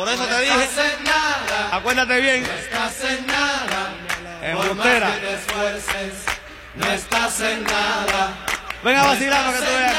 Por eso te dije, acuérdate bien. No estás en nada. Embustera. Por más que te esfuerces, no estás en nada. Ven a vacilar para que tú veas.